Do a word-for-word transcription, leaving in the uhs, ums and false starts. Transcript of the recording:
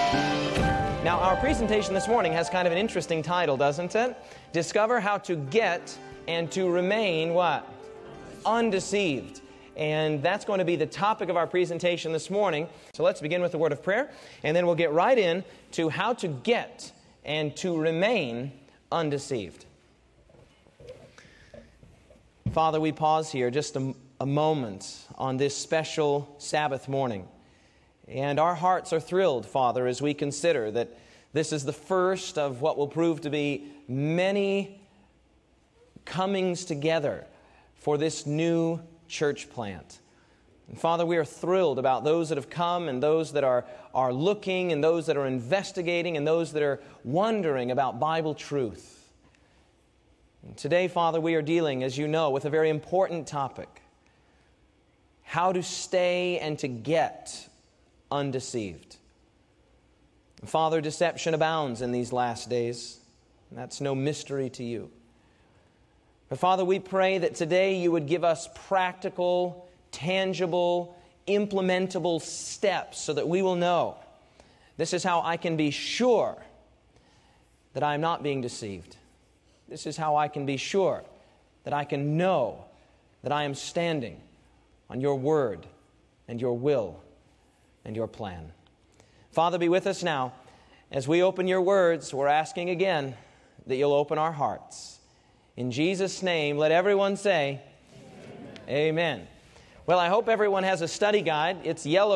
Now, our presentation this morning has kind of an interesting title, doesn't it? Discover how to get and to remain what? Undeceived. And that's going to be the topic of our presentation this morning. So let's begin with the word of prayer, and then we'll get right in to how to get and to remain undeceived. Father, we pause here just a, a moment on this special Sabbath morning. And our hearts are thrilled, Father, as we consider that this is the first of what will prove to be many comings together for this new church plant. And Father, we are thrilled about those that have come and those that are, are looking and those that are investigating and those that are wondering about Bible truth. And today, Father, we are dealing, as you know, with a very important topic: how to stay and to get undeceived. Father, deception abounds in these last days. That's no mystery to you. But Father, we pray that today you would give us practical, tangible, implementable steps so that we will know this is how I can be sure that I am not being deceived. This is how I can be sure that I can know that I am standing on your word and your will and your plan. Father, be with us now. As we open your words, we're asking again that you'll open our hearts. In Jesus' name, let everyone say, Amen. Amen. Well, I hope everyone has a study guide. It's yellow.